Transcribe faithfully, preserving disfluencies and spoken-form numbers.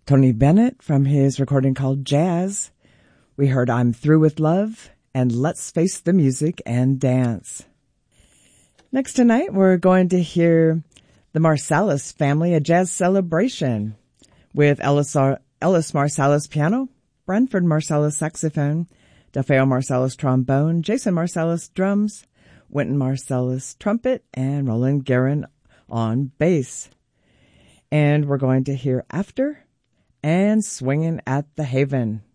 Tony Bennett from his recording called Jazz. We heard I'm Through with Love and Let's Face the Music and Dance. Next tonight, we're going to hear the Marsalis family, a jazz celebration with Ellis, Ellis Marsalis piano, Branford Marsalis saxophone, DeFeo Marsalis trombone, Jason Marsalis drums, Wynton Marsalis trumpet, and Roland Guerin on bass. And we're going to hear After and Swingin' at the Haven.